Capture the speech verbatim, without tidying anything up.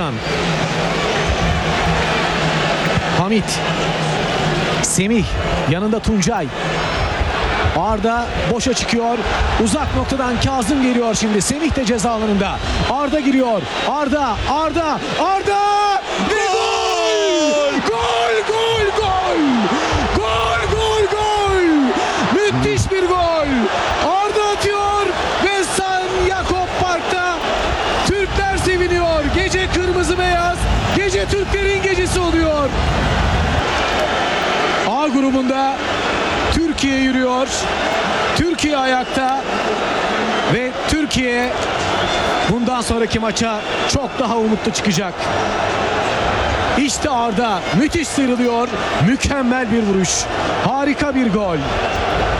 Hakan. Hamit. Semih. Yanında Tuncay. Arda boşa çıkıyor. Uzak noktadan Kazım geliyor şimdi. Semih de ceza alanında. Arda giriyor. Arda, Arda, Arda! Ve gol! Gol, gol, gol! Gol, gol, gol! Müthiş bir gol! Arda atıyor ve San Jakob Park'ta Türkler seviniyor. Gece kırmızı beyaz, gece Türklerin gecesi oluyor. A grubunda Türkiye yürüyor. Türkiye ayakta ve Türkiye bundan sonraki maça çok daha umutlu çıkacak. İşte Arda müthiş sıyrılıyor. Mükemmel bir vuruş. Harika bir gol.